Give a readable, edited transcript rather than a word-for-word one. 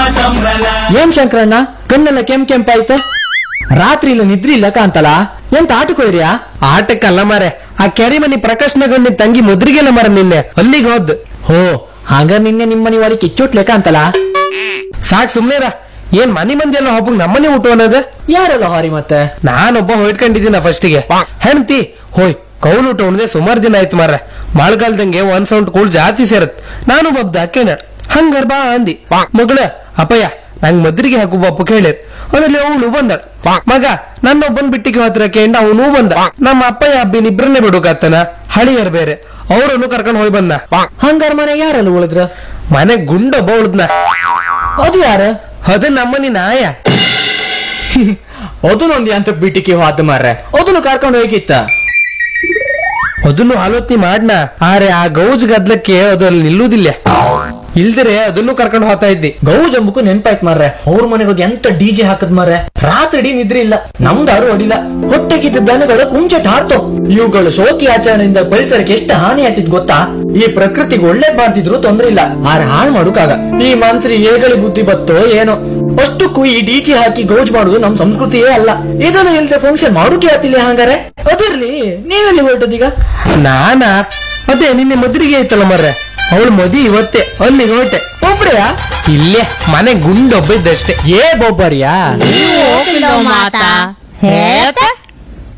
ಏನ್ ಶಂಕರಣ್ಣ ಕಣ್ಣೆಲ್ಲ ಕೆಂಪಾಯ್ತು? ರಾತ್ರಿ ಇಲ್ಲ ನಿದ್ರಿ ಇಲ್ಲ ಕಾಂತಲ್ಲ, ಎಂತ ಆಟಕ್ಕೆ ಹೋಯ್ರಿಯಾ? ಆಟಕ್ಕಲ್ಲ ಮಾರೆ, ಆ ಕೆರಿಮನಿ ಪ್ರಕಾಶ್ನಗೊಂಡಿ ತಂಗಿ ಮುದ್ರಿಗೆಲ್ಲ ಮರ ನಿನ್ನೆ ಅಲ್ಲಿಗೆ ಹೋದ್. ಹೋ ಹಾಗ ನಿನ್ನೆ ನಿಮ್ಮನಿ ವಾರಿ ಕಿಚ್ಚೋಟ್ಲೆ ಕಾಂತಲ್ಲ. ಸಾಕ್ ಸುಮ್ನೆರ, ಏನ್ ಮನಿ ಮಂದಿ ಎಲ್ಲ ಹಬ್ಬಕ್ ನಮ್ಮನೆ ಊಟ ಅನ್ನೋದು? ಯಾರೆಲ್ಲ ಹಾರಿ ಮತ್ತೆ? ನಾನೊಬ್ಬ ಹೊಯ್ಟ್ಕೊಂಡಿದ್ದೀನ ಫಸ್ಟಿಗೆ. ಹೆಣ್ತಿ ಹೋಯ್ ಕೌಲ್ ಊಟ ಉಣ್ದೆ ಸುಮಾರು ದಿನ ಆಯ್ತು ಮಾರ್ರೆ. ಮಳೆಗಾಲದಂಗೆ ಒಂದ್ ಸೌಂಡ್ ಕೂಳ್ ಜಾಸ್ತಿ ಸೇರತ್. ನಾನು ಬಬ್ದ ಹಾಕೇನ ಹಂಗಾರ್ ಬಾ ಅಂದಿ. ಮಗಳ ಅಪ್ಪಯ್ಯ ನಂಗ್ ಮದ್ರಿಗೆ ಹಾಕು ಬಪ್ಪ ಕೇಳಿದ್. ಅದ್ರಲ್ಲಿ ಅವನು ಬಂದ ಮಗ ನನ್ನೊಬ್ಬನ್ ಬಿಟ್ಟಿಗೆ ಹತ್ರ ಕೇಂಡ ಅವನು ಬಂದ. ನಮ್ಮ ಅಪ್ಪಯ್ಯ ಅಬ್ಬಿನ ಇಬ್ರನ್ನೇ ಬಿಡುಕಾತನ, ಹಳಿಯರ್ ಬೇರೆ, ಅವ್ರನ್ನು ಕರ್ಕೊಂಡ್ ಹೋಗಿ ಬಂದ. ಹಂಗಾರ ಮನೆ ಯಾರೆಲ್ಲ ಉಳಿದ್ರ? ಮನೆ ಗುಂಡೊಬ್ಬ ಉಳ್ದ್ನ. ಅದು ಯಾರ? ಅದು ನಮ್ಮನಿ ನಾಯ. ಅದನ್ನೊಂದು ಅಂತ ಬಿಟ್ಟಿಗೆ ಹೋದ ಮಾರ್ರೆ, ಅದನ್ನು ಕರ್ಕೊಂಡು ಹೋಗಿತ್ತ. ಅದನ್ನು ಆಲೋಚನೆ ಮಾಡ್ನ, ಆರೆ ಆ ಗೌಜ್ ಗದ್ಲಕ್ಕೆ ಅದು ಅಲ್ಲಿ ನಿಲ್ಲುವುದಿಲ್ಲ. ಇಲ್ದರೆ ಅದನ್ನು ಕರ್ಕೊಂಡು ಹೋಗ್ತಾ ಇದ್ದಿ. ಗೌಜ್ ಅಂಬಕು ನೆನ್ಪಾಯ್ತು ಮಾರ್ರೆ, ಅವ್ರ ಮನೆಗೆ ಹೋಗಿ ಎಂತ ಡಿಜೆ ಹಾಕದ್ ಮಾರ್ರೆ. ರಾತ್ರಿ ನಿದ್ರೆ ಇಲ್ಲ, ನಮ್ದಾರು ಅಡಿಲ್ಲ. ಹೊಟ್ಟೆಗಿದ್ದ ದನಗಳ ಕುಂಚಟ ಹಾರ್ತು. ಇವುಗಳು ಶೋಕಿ ಆಚರಣೆಯಿಂದ ಪರಿಸರಕ್ಕೆ ಎಷ್ಟು ಹಾನಿ ಆಯ್ತಿದ್ ಗೊತ್ತಾ? ಈ ಪ್ರಕೃತಿಗೆ ಒಳ್ಳೆ ಮಾಡ್ತಿದ್ರು ತೊಂದ್ರೆ ಇಲ್ಲ, ಆರೆ ಹಾಳು ಮಾಡುಕಾಗ ಈ ಮನ್ಸರಿ ಏಗಳಿ ಬುದ್ಧಿ ಬತ್ತೋ ಏನೋ. ಅಷ್ಟಕ್ಕೂ ಈ ಡಿಜೆ ಹಾಕಿ ಗೌಜ್ ಮಾಡುದು ನಮ್ ಸಂಸ್ಕೃತಿಯೇ ಅಲ್ಲ. ಇದನ್ನು ಇಲ್ದೆ ಫಂಕ್ಷನ್ ಮಾಡುಕೆ ಆತಿಲ್ಲ. ಹಂಗಾರೆ ಅದಿರ್ಲಿ, ನೀವೆಲ್ಲಿ ಹೊರಟದೀಗ? ನಾನಾ ಅದೇ ನಿನ್ನೆ ಮದ್ರಿಗೆ ಐತಲ್ಲ ಮರ್ರೆ, ಅವಳು ಮದಿ ಇವತ್ತೇ ಅಲ್ಲಿಗೆ ಹೊರಟೆ. ಒಬ್ರೆಯಾ? ಇಲ್ಲೇ ಮನೆ ಗುಂಡೊಬ್ಬ ಇದ್ದಷ್ಟೇ. ಏ ಬೊಬ್ಬರಿಯಾ? ನೀವು ಹೋಗಿಲ್ಲ ಮಾತಾ ಹೇಳ್ತಾ